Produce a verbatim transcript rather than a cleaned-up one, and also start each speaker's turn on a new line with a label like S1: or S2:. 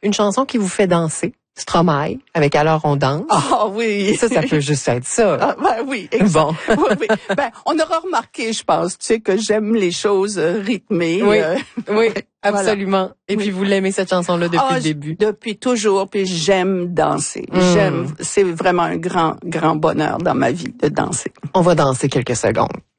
S1: une chanson qui vous fait danser. Stromae, avec Alors on danse.
S2: Ah oui.
S1: Ça, ça peut juste être ça.
S2: Ah, ben oui, exact.
S1: Bon.
S2: oui, oui. Ben, on aura remarqué, je pense, tu sais, que j'aime les choses euh, rythmées.
S1: Oui,
S2: euh,
S1: oui, absolument. Voilà. Et puis,
S2: oui.
S1: vous l'aimez, cette chanson-là, depuis
S2: ah,
S1: le début?
S2: Depuis toujours, puis j'aime danser.
S1: Mm.
S2: J'aime, c'est vraiment un grand, grand bonheur dans ma vie de danser.
S1: On va danser quelques secondes.